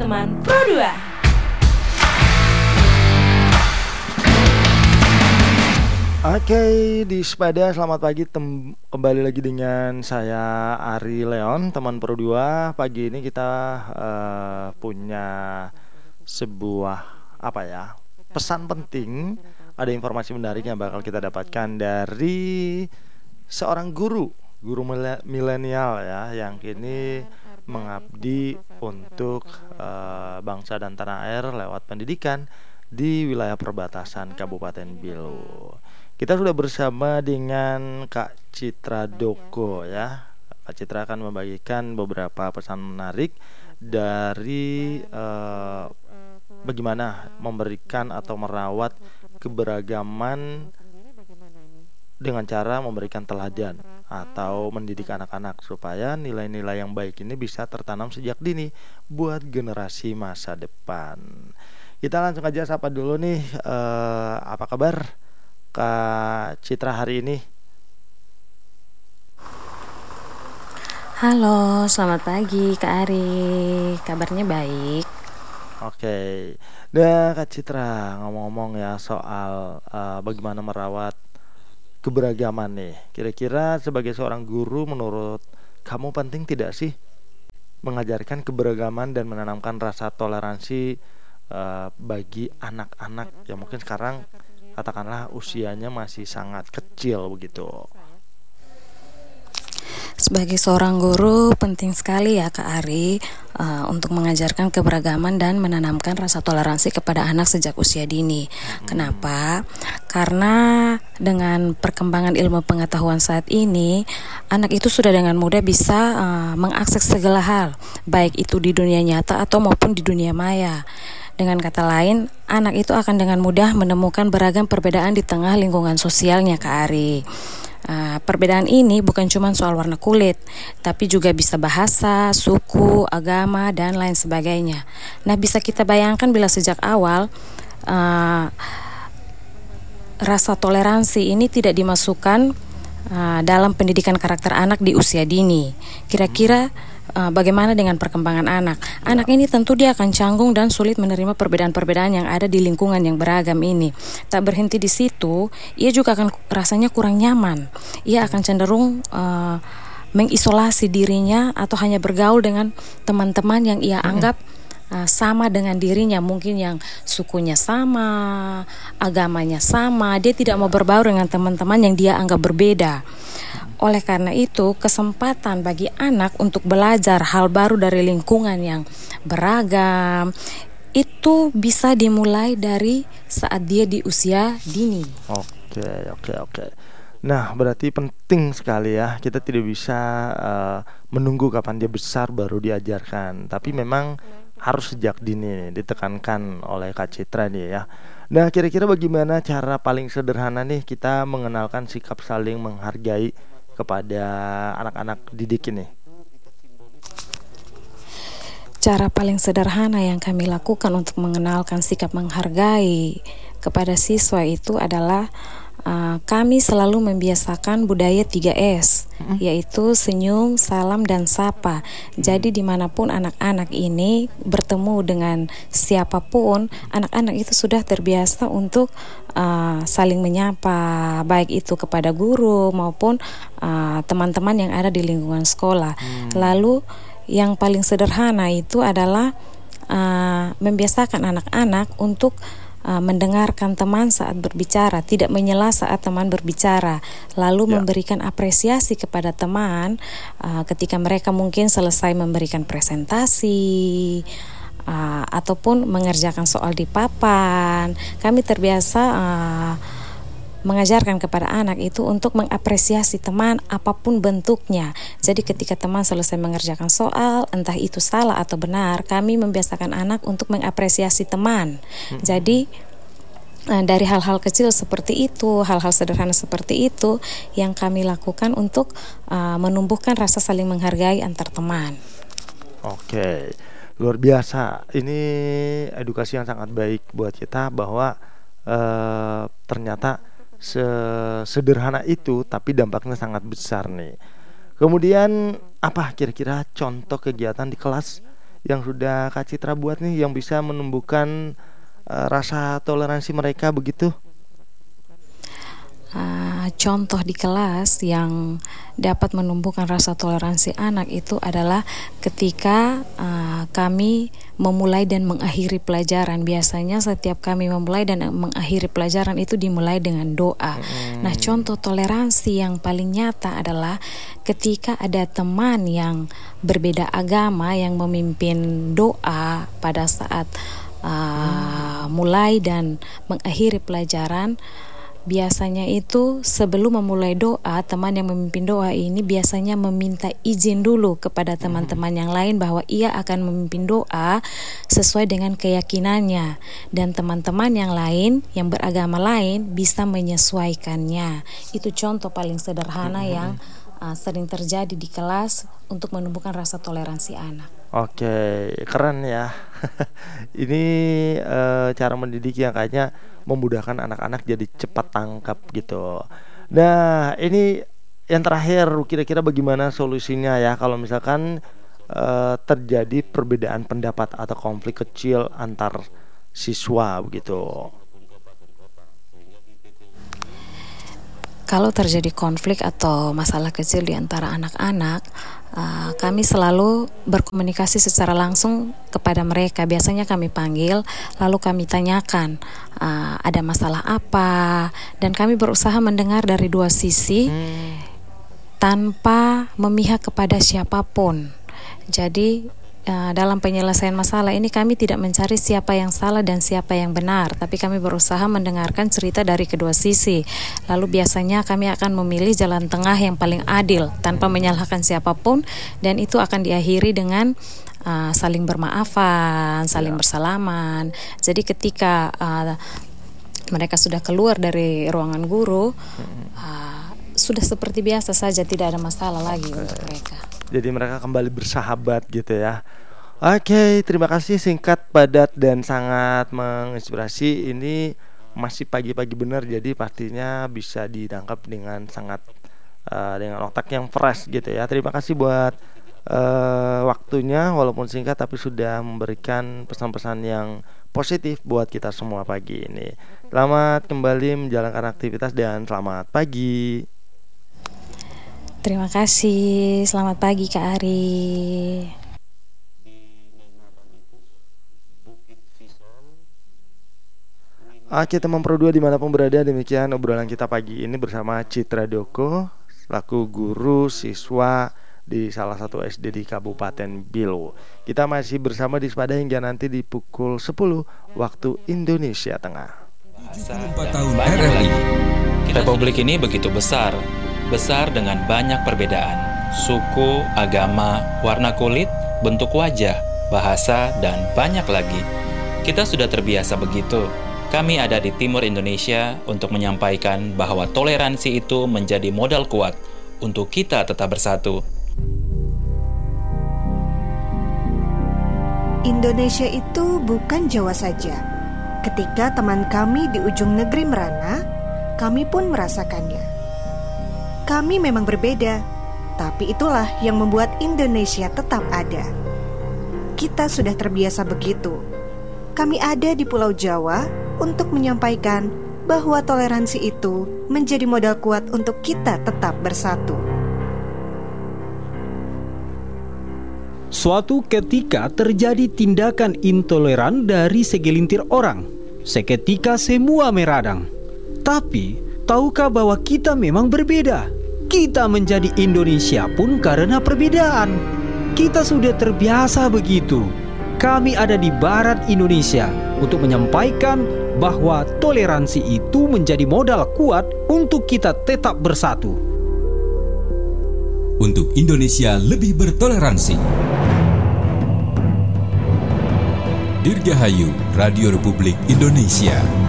teman Pro 2. Oke, di Sepeda selamat pagi, kembali lagi dengan saya Ari Leon, teman Pro 2. Pagi ini kita punya sebuah pesan penting. Ada informasi menarik yang bakal kita dapatkan dari seorang guru milenial ya, yang kini mengabdi untuk bangsa dan tanah air lewat pendidikan di wilayah perbatasan Kabupaten Belu. Kita sudah bersama dengan Kak Citra Doko ya. Kak Citra akan membagikan beberapa pesan menarik dari bagaimana memberikan atau merawat keberagaman dengan cara memberikan teladan atau mendidik anak-anak supaya nilai-nilai yang baik ini bisa tertanam sejak dini buat generasi masa depan. Kita langsung aja sapa dulu nih, apa kabar Kak Citra hari ini? Halo, selamat pagi Kak Ari. Kabarnya baik. Oke. Nah Kak Citra, ngomong-ngomong ya soal bagaimana merawat keberagaman nih. Kira-kira sebagai seorang guru, menurut kamu penting tidak sih mengajarkan keberagaman dan menanamkan rasa toleransi bagi anak-anak yang mungkin sekarang katakanlah usianya masih sangat kecil begitu? Sebagai seorang guru penting sekali ya Kak Ari untuk mengajarkan keberagaman dan menanamkan rasa toleransi kepada anak sejak usia dini. Kenapa? Karena dengan perkembangan ilmu pengetahuan saat ini, anak itu sudah dengan mudah bisa mengakses segala hal, baik itu di dunia nyata atau maupun di dunia maya. Dengan kata lain, anak itu akan dengan mudah menemukan beragam perbedaan di tengah lingkungan sosialnya Kak Ari. Perbedaan ini bukan cuma soal warna kulit, tapi juga bisa bahasa, suku, agama, dan lain sebagainya. Nah, bisa kita bayangkan bila sejak awal rasa toleransi ini tidak dimasukkan dalam pendidikan karakter anak di usia dini. Kira-kira bagaimana dengan perkembangan anak? Anak ini tentu dia akan canggung dan sulit menerima perbedaan-perbedaan yang ada di lingkungan yang beragam ini. Tak berhenti di situ, ia juga akan rasanya kurang nyaman. Ia akan cenderung mengisolasi dirinya atau hanya bergaul dengan teman-teman yang ia anggap sama dengan dirinya, mungkin yang sukunya sama, agamanya sama. Dia tidak mau berbaur dengan teman-teman yang dia anggap berbeda. Oleh karena itu, kesempatan bagi anak untuk belajar hal baru dari lingkungan yang beragam itu bisa dimulai dari saat dia di usia dini. Oke. Nah, berarti penting sekali ya. Kita tidak bisa menunggu kapan dia besar baru diajarkan, tapi memang harus sejak dini ditekankan oleh Kak Citra nih ya. Nah, kira-kira bagaimana cara paling sederhana nih kita mengenalkan sikap saling menghargai kepada anak-anak didik ini? Cara paling sederhana yang kami lakukan untuk mengenalkan sikap menghargai kepada siswa itu adalah kami selalu membiasakan budaya 3S, yaitu senyum, salam, dan sapa. Jadi dimanapun anak-anak ini bertemu dengan siapapun, anak-anak itu sudah terbiasa untuk saling menyapa, baik itu kepada guru maupun teman-teman yang ada di lingkungan sekolah. Lalu yang paling sederhana itu adalah membiasakan anak-anak untuk mendengarkan teman saat berbicara, tidak menyela saat teman berbicara, lalu memberikan apresiasi kepada teman ketika mereka mungkin selesai memberikan presentasi ataupun mengerjakan soal di papan. Kami terbiasa mengajarkan kepada anak itu untuk mengapresiasi teman apapun bentuknya. Jadi ketika teman selesai mengerjakan soal, entah itu salah atau benar, kami membiasakan anak untuk mengapresiasi teman. Jadi dari hal-hal kecil seperti itu, hal-hal sederhana seperti itu yang kami lakukan untuk menumbuhkan rasa saling menghargai antar teman. Oke, luar biasa. Ini edukasi yang sangat baik buat kita bahwa ternyata sederhana itu tapi dampaknya sangat besar nih. Kemudian apa kira-kira contoh kegiatan di kelas yang sudah Kak Citra buat nih yang bisa menumbuhkan rasa toleransi mereka begitu? Contoh di kelas yang dapat menumbuhkan rasa toleransi anak itu adalah ketika kami memulai dan mengakhiri pelajaran. Biasanya setiap kami memulai dan mengakhiri pelajaran itu dimulai dengan doa. Nah, contoh toleransi yang paling nyata adalah ketika ada teman yang berbeda agama yang memimpin doa pada saat mulai dan mengakhiri pelajaran. Biasanya itu sebelum memulai doa, teman yang memimpin doa ini biasanya meminta izin dulu kepada teman-teman yang lain bahwa ia akan memimpin doa sesuai dengan keyakinannya, dan teman-teman yang lain yang beragama lain bisa menyesuaikannya. Itu contoh paling sederhana yang sering terjadi di kelas untuk menumbuhkan rasa toleransi anak. Oke, keren ya. Ini cara mendidik yang kayaknya memudahkan anak-anak jadi cepat tangkap gitu. Nah, ini yang terakhir, kira-kira bagaimana solusinya ya kalau misalkan terjadi perbedaan pendapat atau konflik kecil antar siswa begitu? Kalau terjadi konflik atau masalah kecil di antara anak-anak, kami selalu berkomunikasi secara langsung kepada mereka. Biasanya kami panggil, lalu kami tanyakan ada masalah apa, dan kami berusaha mendengar dari dua sisi tanpa memihak kepada siapapun. Jadi dalam penyelesaian masalah ini kami tidak mencari siapa yang salah dan siapa yang benar, tapi kami berusaha mendengarkan cerita dari kedua sisi. Lalu biasanya kami akan memilih jalan tengah yang paling adil tanpa menyalahkan siapapun, dan itu akan diakhiri dengan saling bermaafan, saling bersalaman. Jadi ketika mereka sudah keluar dari ruangan guru, sudah seperti biasa saja, tidak ada masalah lagi untuk mereka. Jadi mereka kembali bersahabat gitu ya. Oke, terima kasih, singkat, padat, dan sangat menginspirasi. Ini masih pagi-pagi benar, jadi pastinya bisa ditangkap dengan sangat dengan otak yang fresh gitu ya. Terima kasih buat waktunya, walaupun singkat tapi sudah memberikan pesan-pesan yang positif buat kita semua pagi ini. Selamat kembali menjalankan aktivitas dan selamat pagi. Terima kasih, selamat pagi Kak Ari. Oke teman Pro 2 dimanapun berada, demikian obrolan kita pagi ini bersama Citra Doko selaku guru siswa di salah satu SD di Kabupaten Bilo. Kita masih bersama di Sepada hingga nanti di pukul 10 waktu Indonesia Tengah. 74 tahun RRI. Republik ini begitu besar dengan banyak perbedaan, suku, agama, warna kulit, bentuk wajah, bahasa, dan banyak lagi. Kita sudah terbiasa begitu. Kami ada di Timur Indonesia untuk menyampaikan bahwa toleransi itu menjadi modal kuat untuk kita tetap bersatu. Indonesia itu bukan Jawa saja. Ketika teman kami di ujung negeri merana, kami pun merasakannya. Kami memang berbeda, tapi itulah yang membuat Indonesia tetap ada. Kita sudah terbiasa begitu. Kami ada di Pulau Jawa untuk menyampaikan bahwa toleransi itu menjadi modal kuat untuk kita tetap bersatu. Suatu ketika terjadi tindakan intoleran dari segelintir orang. Seketika semua meradang. Tapi, tahukah bahwa kita memang berbeda? Kita menjadi Indonesia pun karena perbedaan. Kita sudah terbiasa begitu. Kami ada di barat Indonesia untuk menyampaikan bahwa toleransi itu menjadi modal kuat untuk kita tetap bersatu. Untuk Indonesia lebih bertoleransi. Dirgahayu Radio Republik Indonesia.